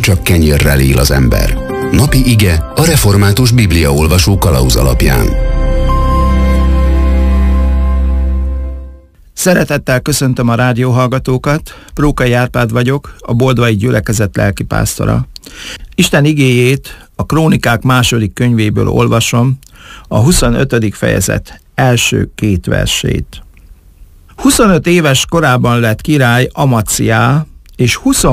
csak kenyérrel él az ember. Napi ige a református bibliaolvasó kalauz alapján. Szeretettel köszöntöm a rádióhallgatókat, Prókai Árpád vagyok, a Boldvai gyülekezet lelkipásztora. Isten igéjét a Krónikák második könyvéből olvasom, a 25. fejezet első 2 versét. 25 éves korában lett király Amaciá, és